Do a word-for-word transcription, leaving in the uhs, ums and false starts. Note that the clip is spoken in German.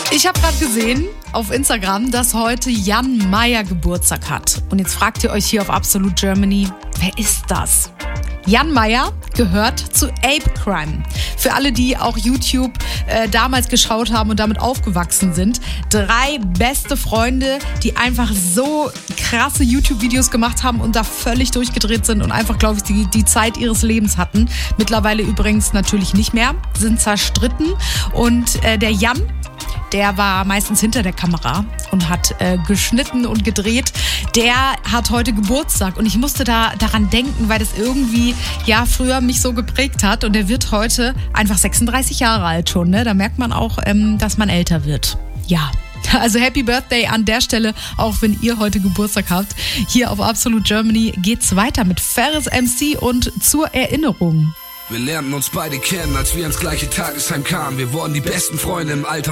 Ich habe gerade gesehen auf Instagram, dass heute Jan Mayer Geburtstag hat. Und jetzt fragt ihr euch hier auf Absolute Germany, wer ist das? Jan Mayer gehört zu Ape Crime. Für alle, die auch YouTube äh, damals geschaut haben und damit aufgewachsen sind. Drei beste Freunde, die einfach so krasse YouTube-Videos gemacht haben und da völlig durchgedreht sind und einfach, glaube ich, die, die Zeit ihres Lebens hatten. Mittlerweile übrigens natürlich nicht mehr, sind zerstritten. Und äh, der Jan, der war meistens hinter der Kamera und hat äh, geschnitten und gedreht. Der hat heute Geburtstag und ich musste da daran denken, weil das irgendwie ja früher mich so geprägt hat. Und der wird heute einfach sechsunddreißig Jahre alt schon. Ne? Da merkt man auch, ähm, dass man älter wird. Ja. Also Happy Birthday an der Stelle, auch wenn ihr heute Geburtstag habt. Hier auf Absolute Germany geht's weiter mit Ferris M C und Zur Erinnerung. Wir lernten uns beide kennen, als wir ins gleiche Tagesheim kamen. Wir wurden die besten Freunde im Alter.